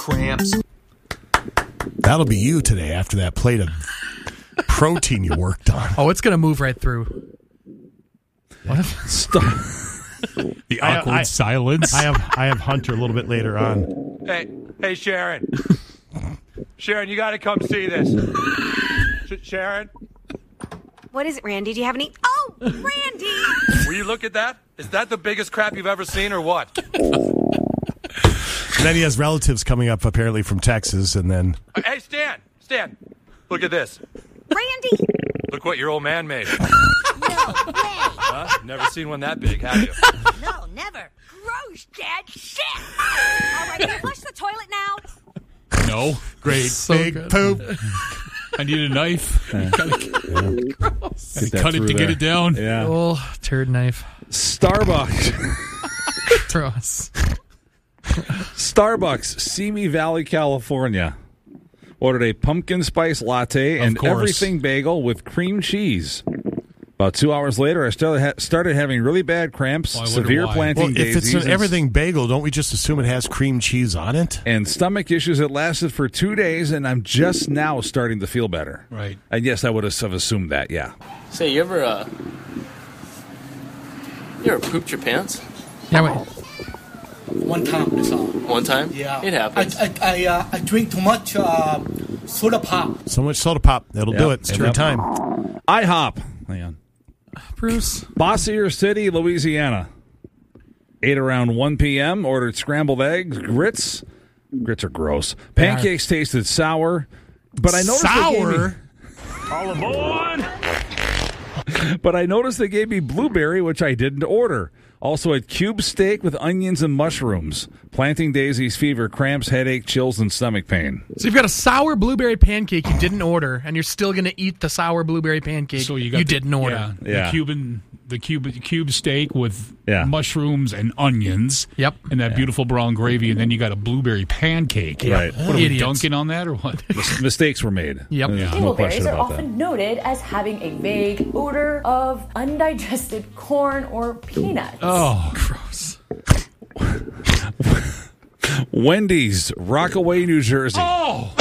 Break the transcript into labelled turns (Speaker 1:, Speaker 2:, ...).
Speaker 1: cramps.
Speaker 2: That'll be you today after that plate of protein you worked on.
Speaker 3: Oh, it's going to move right through. What?
Speaker 4: Stop.
Speaker 5: The awkward silence.
Speaker 2: I have Hunter a little bit later on.
Speaker 6: Hey, Sharon. Sharon, you got to come see this. Sharon?
Speaker 7: What is it, Randy? Do you have any? Oh, Randy!
Speaker 6: Will you look at that? Is that the biggest crap you've ever seen or what?
Speaker 2: And then he has relatives coming up apparently from Texas, and then...
Speaker 6: Hey, Stan, look at this.
Speaker 7: Randy!
Speaker 6: Look what your old man made.
Speaker 7: No way!
Speaker 6: Huh? Never seen one that big, have you?
Speaker 7: No, never. Gross, Dad. Shit! All right, can you flush the toilet now?
Speaker 5: No.
Speaker 2: Great
Speaker 3: So
Speaker 2: big
Speaker 3: good.
Speaker 2: poop.
Speaker 5: I need a knife. Cut it to get it down.
Speaker 4: Yeah.
Speaker 3: Oh, turd knife.
Speaker 4: Starbucks.
Speaker 3: Gross.
Speaker 4: Starbucks, Simi Valley, California. Ordered a pumpkin spice latte and
Speaker 5: course.
Speaker 4: everything bagel with cream cheese. About 2 hours later, I started having really bad cramps,
Speaker 5: Well, I wonder
Speaker 4: severe
Speaker 5: why.
Speaker 4: planting
Speaker 2: Well, if it's
Speaker 4: daisies,
Speaker 2: an everything bagel, don't we just assume it has cream cheese on it?
Speaker 4: and stomach issues that lasted for 2 days, and I'm just now starting to feel better.
Speaker 5: Right.
Speaker 4: And yes, I would have assumed that, yeah.
Speaker 8: Say, you ever pooped your pants?
Speaker 3: Yeah, wait.
Speaker 9: One time, that's all.
Speaker 8: One time?
Speaker 9: Yeah.
Speaker 8: It happens.
Speaker 9: I drink too much soda pop.
Speaker 2: So much soda pop. That'll do it. It's turn
Speaker 4: Yep.
Speaker 2: time.
Speaker 4: IHOP. Hang on.
Speaker 3: Bruce.
Speaker 4: Bossier City, Louisiana. Ate around 1 p.m., ordered scrambled eggs, grits. Grits are gross. Pancakes tasted sour. But I noticed
Speaker 2: Sour?
Speaker 6: All aboard!
Speaker 4: But I noticed they gave me blueberry, which I didn't order. Also had cube steak with onions and mushrooms. Planting daisies, fever, cramps, headache, chills, and stomach pain.
Speaker 3: So you've got a sour blueberry pancake you didn't order, and you're still going to eat the sour blueberry pancake
Speaker 5: So you
Speaker 3: didn't order.
Speaker 4: Yeah.
Speaker 5: The cube steak with
Speaker 4: Yeah.
Speaker 5: mushrooms and onions.
Speaker 3: Yep.
Speaker 5: And that beautiful brown gravy, and then you got a blueberry pancake.
Speaker 4: Right.
Speaker 5: What are we
Speaker 3: Idiots.
Speaker 5: dunking on that or what?
Speaker 4: Mistakes were made.
Speaker 3: Yep.
Speaker 4: There's no question
Speaker 10: Dingleberries are
Speaker 4: about
Speaker 10: often
Speaker 4: that.
Speaker 10: noted as having a vague odor of undigested corn or peanuts.
Speaker 5: Oh,
Speaker 3: Gross.
Speaker 4: Wendy's, Rockaway, New Jersey.
Speaker 5: oh,